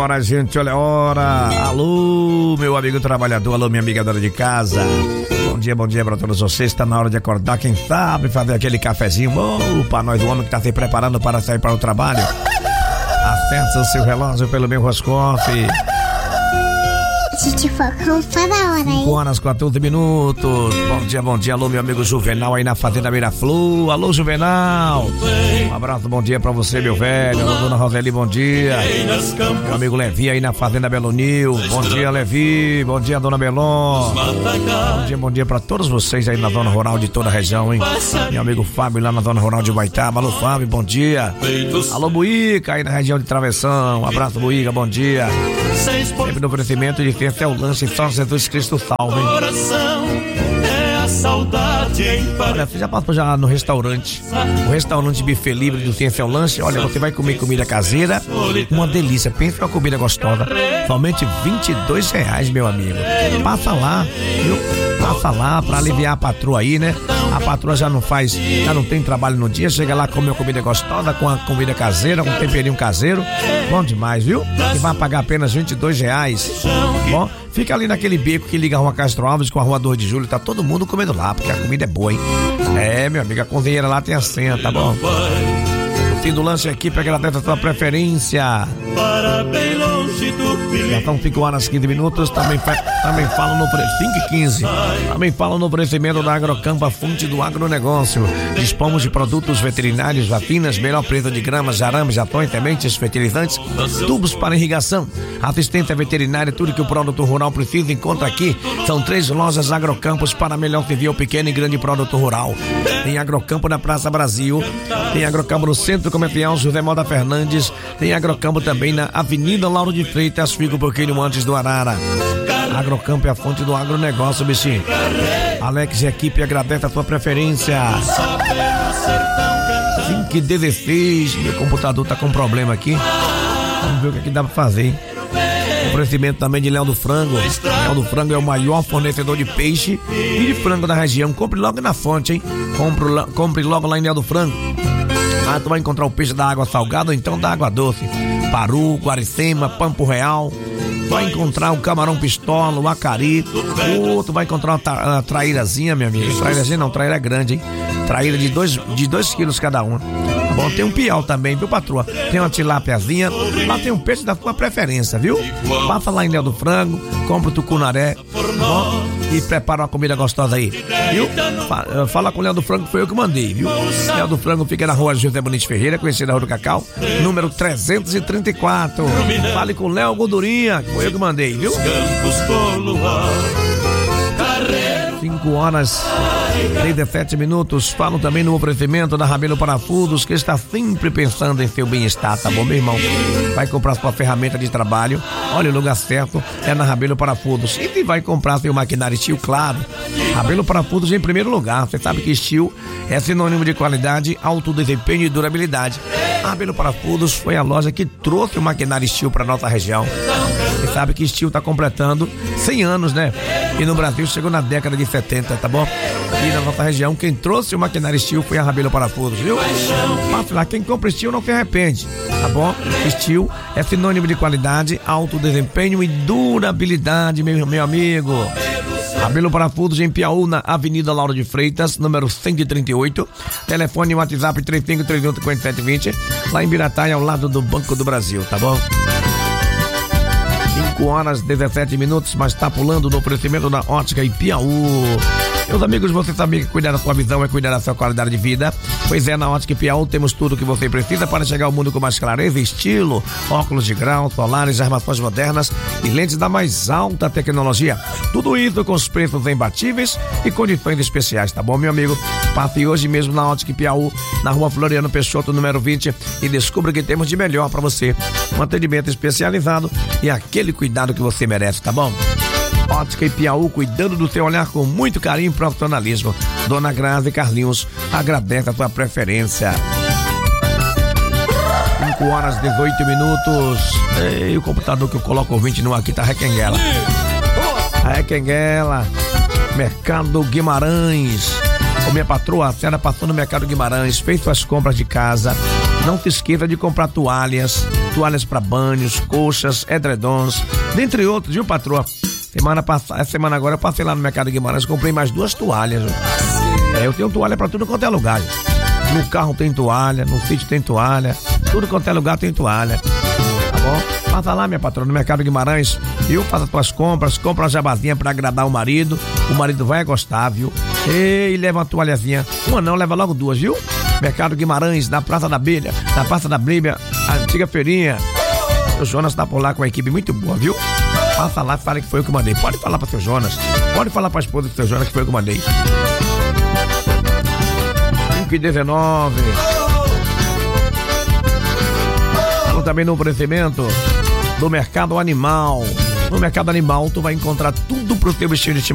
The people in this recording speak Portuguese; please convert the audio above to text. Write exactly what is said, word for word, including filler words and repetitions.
hora, gente, olha a hora. Alô, meu amigo trabalhador, alô, minha amiga dona de casa. Bom dia, bom dia pra todos vocês. Está na hora de acordar, quem sabe fazer aquele cafezinho bom pra nós, o homem que tá se preparando para sair para o trabalho. Acessa o seu relógio pelo meu Roscoff. Gente, focão para a hora, hein? cinco horas, quatorze minutos. Bom dia, bom dia. Alô, meu amigo Juvenal aí na Fazenda Beira-Flor. Alô, Juvenal. Um abraço, bom dia pra você, meu velho. Alô, dona Roseli, bom dia. Meu amigo Levi aí na Fazenda Belonil. Bom dia, Levi. Bom dia, dona Belon. Bom dia, bom dia pra todos vocês aí na zona rural de toda a região, hein? Meu amigo Fábio lá na zona rural de Baitaba. Alô, Fábio, bom dia. Alô, Buíca aí na região de Travessão. Um abraço, Buíca, bom dia. Sempre no oferecimento de licença é o lance só Jesus Cristo salve, hein? Olha, você já passou já no restaurante, o restaurante Buffet Livre do Ciência é o Lanche. Olha, você vai comer comida caseira, uma delícia, pensa em uma comida gostosa, somente vinte e dois reais, meu amigo. Passa lá, viu? Passa lá pra aliviar a patroa aí, né? A patroa já não faz, já não tem trabalho no dia, chega lá, come uma comida gostosa, com a comida caseira, com um temperinho caseiro, bom demais, viu? E vai pagar apenas vinte e dois reais, bom? Fica ali naquele beco que liga a Rua Castro Alves com a Rua dois de Julho, tá todo mundo comendo lá, porque a comida é boa, hein? É, meu amigo, a cozinheira lá tem a senha, tá bom? O fim do lanche aqui, pega a sua preferência. Já são cinco horas e quinze minutos, também, também falam no cinco e quinze. Também falam no oferecimento da Agrocampo, a fonte do agronegócio. Dispomos de produtos veterinários, vacinas, melhor preço de gramas, arames, atões, sementes, fertilizantes, tubos para irrigação, assistência veterinária, tudo que o produtor rural precisa encontra aqui. São três lojas Agrocampos para melhor servir ao pequeno e grande produtor rural. Tem Agrocampo na Praça Brasil, tem Agrocampo no Centro Comercial José Moda Fernandes, tem Agrocampo também na Avenida Lauro de Freitas, fica um pouquinho antes do Arara. Agrocampo é a fonte do agronegócio, bichinho. Alex e equipe agradece a sua preferência. cinco e dezesseis, meu computador tá com problema aqui. Vamos ver o que, é que dá pra fazer, hein? Oferecimento também de Léo do Frango. Léo do Frango é o maior fornecedor de peixe e de frango da região. Compre logo na fonte, hein? Compre, compre logo lá em Léo do Frango. Lá tu vai encontrar o peixe da água salgada ou então da água doce. Paru, Guaricema, Pampo Real. Vai encontrar o camarão pistola, o acari. Oh, tu vai encontrar uma, tra- uma traírazinha, meu amigo. Traírazinha não, traíra grande, hein? Traíra de dois, de dois quilos cada uma. Bom, tem um piau também, viu, patroa? Tem uma tilápiazinha. Lá tem um peixe da sua preferência, viu? Passa lá em Léo do Frango, compra o tucunaré, bom? E prepara uma comida gostosa aí, viu? Fala, fala com o Léo do Frango, foi eu que mandei, viu? Léo do Frango fica na rua José Bonito Ferreira, conhecida na Rua do Cacau, número trezentos e trinta e quatro. Fale com o Léo Gordurinha, foi eu que mandei, viu? cinco horas e dezessete minutos. Falo também no oferecimento da Rabelo Parafusos, que está sempre pensando em seu bem-estar, tá bom, meu irmão? Vai comprar sua ferramenta de trabalho, olha, o lugar certo é na Rabelo Parafusos. E se vai comprar seu maquinário Steel, claro, Rabelo Parafusos em primeiro lugar. Você sabe que Steel é sinônimo de qualidade, alto desempenho e durabilidade. A Rabelo Parafusos foi a loja que trouxe o maquinário Steel para nossa região. Você sabe que Steel está completando cem anos, né? E no Brasil chegou na década de setenta, tá bom? E na nossa região, quem trouxe o maquinário Steel foi a Rabelo Parafusos, viu? Passa lá, quem compra Steel não se arrepende, tá bom? Steel é sinônimo de qualidade, alto desempenho e durabilidade, meu, meu amigo. Rabelo Parafusos em Piauí, na Avenida Lauro de Freitas, número cento e trinta e oito. Telefone e WhatsApp três cinco três um, cinco sete dois zero. Lá em Birataia, ao lado do Banco do Brasil, tá bom? cinco horas e dezessete minutos, mas tá pulando no oferecimento da Ótica Ipiaú. Meus amigos, você sabia que cuidar da sua visão é cuidar da sua qualidade de vida? Pois é, na Ótica Ipiaú temos tudo o que você precisa para chegar ao mundo com mais clareza e estilo. Óculos de grau, solares, armações modernas e lentes da mais alta tecnologia. Tudo isso com os preços imbatíveis e condições especiais, tá bom, meu amigo? Passe hoje mesmo na Ótica Ipiaú, na Rua Floriano Peixoto, número vinte, e descubra o que temos de melhor para você. Um atendimento especializado e aquele cuidado que você merece, tá bom? Ótica Ipiaú, cuidando do seu olhar com muito carinho e profissionalismo. Dona Grazi e Carlinhos agradece a sua preferência. cinco horas e dezoito minutos. Ei, o computador que eu coloco o ouvinte no aqui tá requenguela. Requenguela. Mercado Guimarães. Ô, minha patroa, a senhora passou no Mercado Guimarães, fez suas compras de casa, Não te esqueça de comprar toalhas, toalhas para banhos, colchas, edredons, dentre outros, viu, patroa? Semana passada, semana agora eu passei lá no Mercado Guimarães, comprei mais duas toalhas. É, eu tenho toalha para tudo quanto é lugar. No carro tem toalha, no sítio tem toalha, tudo quanto é lugar tem toalha. Tá bom? Passa lá, minha patroa, no Mercado Guimarães, viu? Faça tuas compras, compra uma jabazinha para agradar o marido. O marido vai gostar, viu? E leva uma toalhazinha. Uma não, leva logo duas, viu? Mercado Guimarães, na Praça da Bilha, na Praça da Bíblia, a antiga feirinha. O Jonas tá por lá com uma equipe muito boa, viu? Passa lá e fala que foi eu que mandei. Pode falar para seu Jonas. Pode falar para a esposa do seu Jonas que foi eu que mandei. cinco e dezenove. Então, também no oferecimento do Mercado Animal. No Mercado Animal tu vai encontrar tudo pro teu bichinho de estimação.